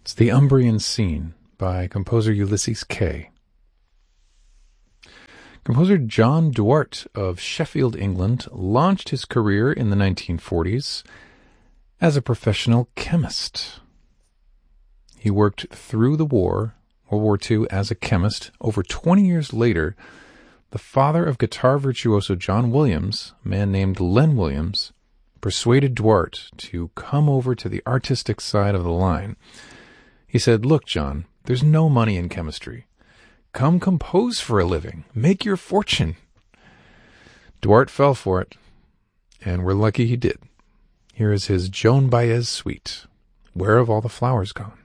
It's The Umbrian Scene by composer Ulysses Kay. Composer John Duarte of Sheffield, England, launched his career in the 1940s as a professional chemist. He worked through the war, World War II, as a chemist. Over 20 years later, the father of guitar virtuoso John Williams, a man named Len Williams, persuaded Duarte to come over to the artistic side of the line. He said, "Look, John, there's no money in chemistry. Come compose for a living. Make your fortune." Duarte fell for it, and we're lucky he did. Here is his Joan Baez suite, Where Have All the Flowers Gone?